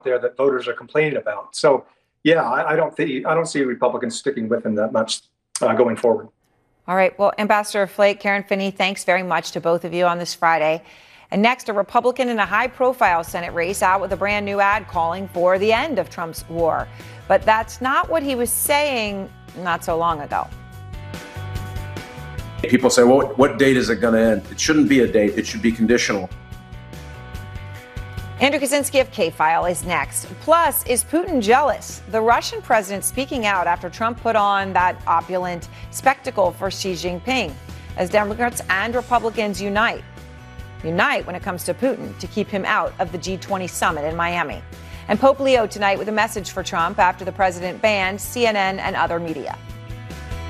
there that voters are complaining about. So, yeah, I don't see Republicans sticking with him that much going forward. All right. Well, Ambassador Flake, Karen Finney, thanks very much to both of you on this Friday. And next, a Republican in a high-profile Senate race out with a brand new ad calling for the end of Trump's war. But that's not what he was saying not so long ago. People say, well, what date is it going to end? It shouldn't be a date. It should be conditional. Andrew Kaczynski of K-File is next. Plus, is Putin jealous? The Russian president speaking out after Trump put on that opulent spectacle for Xi Jinping. As Democrats and Republicans unite when it comes to Putin to keep him out of the G20 summit in Miami. And Pope Leo tonight with a message for Trump after the president banned CNN and other media.